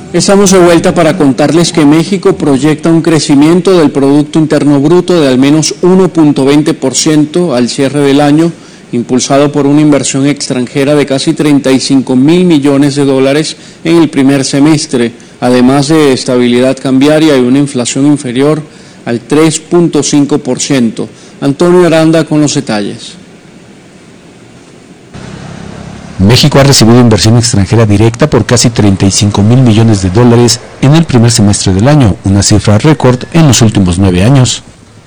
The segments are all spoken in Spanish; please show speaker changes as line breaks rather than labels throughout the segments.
Estamos de vuelta para contarles que México proyecta un crecimiento del Producto Interno Bruto de al menos 1.20% al cierre del año, impulsado por una inversión extranjera de casi 35.000 millones de dólares en el primer semestre, además de estabilidad cambiaria y una inflación inferior al 3.5%. Antonio Aranda con los detalles.
México ha recibido inversión extranjera directa por casi 35.000 millones de dólares en el primer semestre del año, una cifra récord en los últimos 9 años.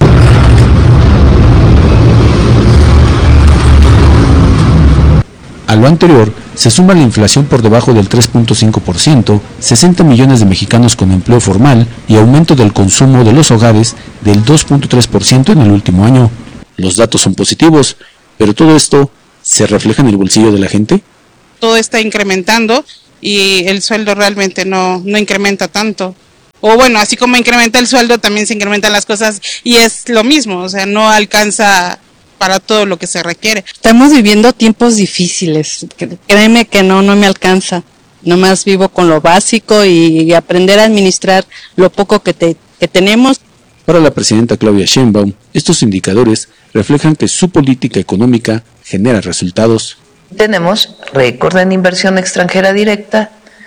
A lo anterior, se suma la inflación por debajo del 3.5%, 60 millones de mexicanos con empleo formal y aumento del consumo de los hogares del 2.3% en el último año. Los datos son positivos, pero todo esto ¿se refleja en el bolsillo de la gente?
Todo está incrementando y el sueldo realmente no incrementa tanto. O bueno, así como incrementa el sueldo, también se incrementan las cosas y es lo mismo, o sea, no alcanza para todo lo que se requiere.
Estamos viviendo tiempos difíciles, créeme que no me alcanza. Nomás vivo con lo básico y aprender a administrar lo poco que tenemos.
Para la presidenta Claudia Sheinbaum, estos indicadores reflejan que su política económica genera resultados.
Tenemos récord en inversión extranjera directa,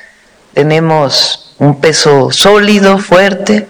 tenemos un peso sólido, fuerte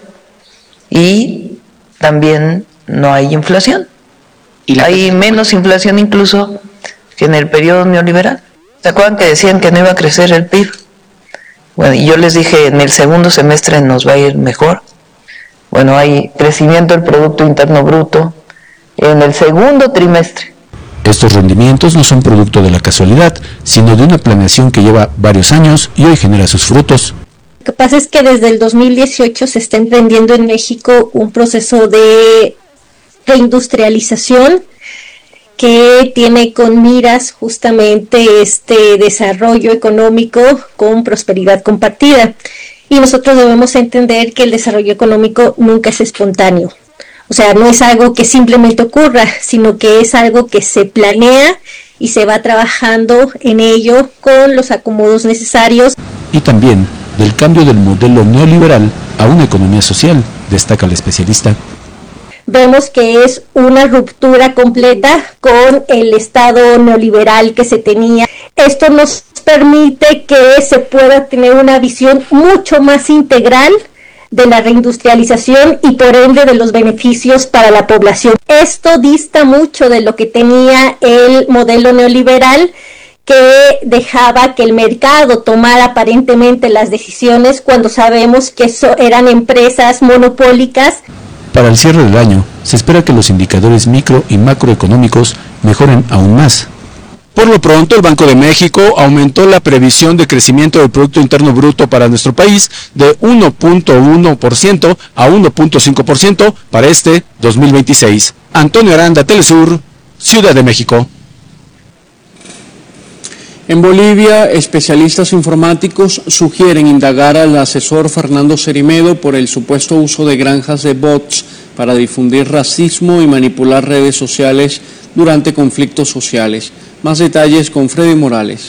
y también no hay inflación. Hay menos inflación incluso que en el periodo neoliberal. ¿Se acuerdan que decían que no iba a crecer el PIB? Bueno, y yo les dije, en el segundo semestre nos va a ir mejor. Bueno, hay crecimiento del Producto Interno Bruto en el segundo trimestre.
Estos rendimientos no son producto de la casualidad, sino de una planeación que lleva varios años y hoy genera sus frutos.
Lo que pasa es que desde el 2018 se está emprendiendo en México un proceso de reindustrialización que tiene con miras justamente este desarrollo económico con prosperidad compartida. Y nosotros debemos entender que el desarrollo económico nunca es espontáneo. O sea, no es algo que simplemente ocurra, sino que es algo que se planea y se va trabajando en ello con los acomodos necesarios.
Y también del cambio del modelo neoliberal a una economía social, destaca el especialista.
Vemos que es una ruptura completa con el estado neoliberal que se tenía. Esto nos permite que se pueda tener una visión mucho más integral de la reindustrialización y por ende de los beneficios para la población. Esto dista mucho de lo que tenía el modelo neoliberal, que dejaba que el mercado tomara aparentemente las decisiones cuando sabemos que eran empresas monopólicas.
Para el cierre del año, se espera que los indicadores micro y macroeconómicos mejoren aún más. Por lo pronto, el Banco de México aumentó la previsión de crecimiento del Producto Interno Bruto para nuestro país de 1.1% a 1.5% para este 2026. Antonio Aranda, Telesur, Ciudad de México.
En Bolivia, especialistas informáticos sugieren indagar al asesor Fernando Cerimedo por el supuesto uso de granjas de bots para difundir racismo y manipular redes sociales durante conflictos sociales. Más detalles con Freddy Morales.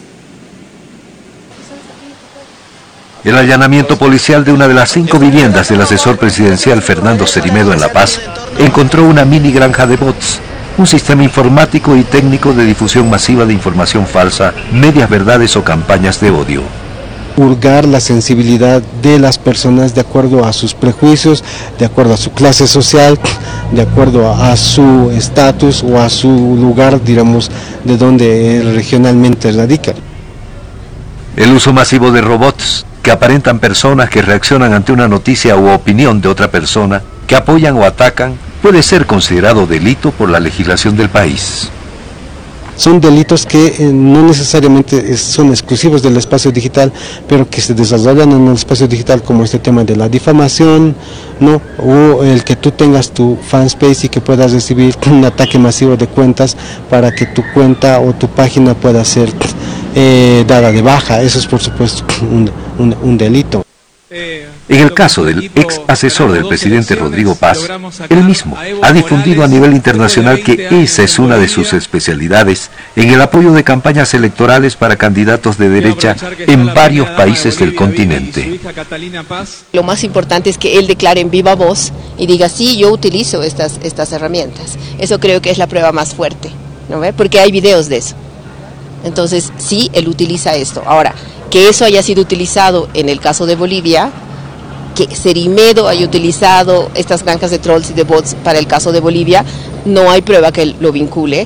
El allanamiento policial de una de las 5 viviendas del asesor presidencial Fernando Cerimedo en La Paz encontró una mini granja de bots, un sistema informático y técnico de difusión masiva de información falsa, medias verdades o campañas de odio.
Purgar la sensibilidad de las personas de acuerdo a sus prejuicios, de acuerdo a su clase social, de acuerdo a su estatus o a su lugar, digamos, de donde regionalmente radica.
El uso masivo de robots que aparentan personas que reaccionan ante una noticia u opinión de otra persona, que apoyan o atacan, puede ser considerado delito por la legislación del país.
Son delitos que no necesariamente son exclusivos del espacio digital, pero que se desarrollan en el espacio digital, como este tema de la difamación, ¿no? O el que tú tengas tu fanspace y que puedas recibir un ataque masivo de cuentas para que tu cuenta o tu página pueda ser dada de baja. Eso es por supuesto un delito.
En el caso del ex asesor del presidente Rodrigo Paz, él mismo ha difundido a nivel internacional que esa es una de sus especialidades en el apoyo de campañas electorales para candidatos de derecha en varios países del continente.
Lo más importante es que él declare en viva voz y diga, sí, yo utilizo estas herramientas. Eso creo que es la prueba más fuerte, ¿no ve? Porque hay videos de eso. Entonces, sí, él utiliza esto. Ahora, que eso haya sido utilizado en el caso de Bolivia, que Cerimedo haya utilizado estas granjas de trolls y de bots para el caso de Bolivia, no hay prueba que lo vincule.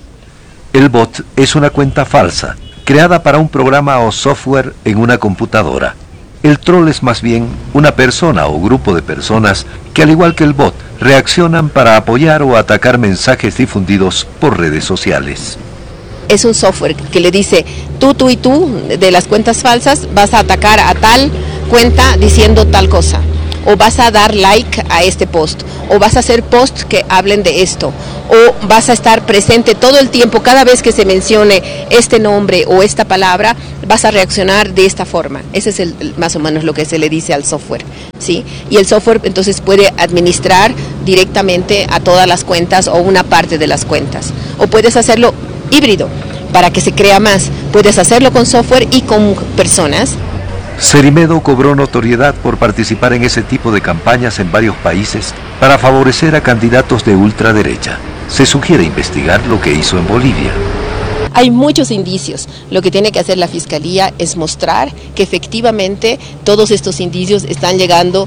El bot es una cuenta falsa, creada para un programa o software en una computadora. El troll es más bien una persona o grupo de personas que, al igual que el bot, reaccionan para apoyar o atacar mensajes difundidos por redes sociales.
Es un software que le dice, tú y tú, de las cuentas falsas, vas a atacar a tal cuenta diciendo tal cosa, o vas a dar like a este post, o vas a hacer posts que hablen de esto, o vas a estar presente todo el tiempo, cada vez que se mencione este nombre o esta palabra, vas a reaccionar de esta forma. Ese es más o menos lo que se le dice al software, ¿sí? Y el software entonces puede administrar directamente a todas las cuentas o una parte de las cuentas, o puedes hacerlo híbrido, para que se crea más. Puedes hacerlo con software y con personas.
Cerimedo cobró notoriedad por participar en ese tipo de campañas en varios países para favorecer a candidatos de ultraderecha. Se sugiere investigar lo que hizo en Bolivia.
Hay muchos indicios. Lo que tiene que hacer la Fiscalía es mostrar que efectivamente todos estos indicios están llevando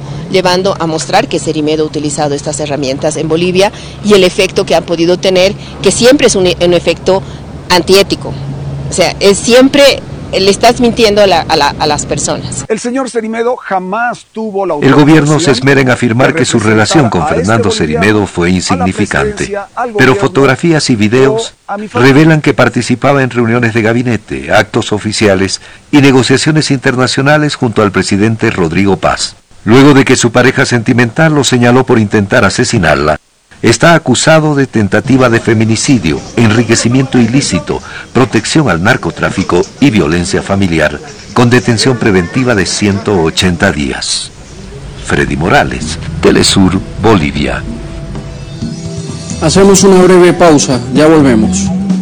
a mostrar que Cerimedo ha utilizado estas herramientas en Bolivia y el efecto que han podido tener, que siempre es un efecto antiético. O sea, es siempre le estás mintiendo a las personas.
El señor Cerimedo jamás tuvo la
El gobierno se esmera en afirmar que su relación con Fernando Cerimedo fue insignificante, pero fotografías y videos revelan que participaba en reuniones de gabinete, actos oficiales y negociaciones internacionales junto al presidente Rodrigo Paz. Luego de que su pareja sentimental lo señaló por intentar asesinarla, está acusado de tentativa de feminicidio, enriquecimiento ilícito, protección al narcotráfico y violencia familiar, con detención preventiva de 180 días. Freddy Morales, Telesur, Bolivia.
Hacemos una breve pausa, ya volvemos.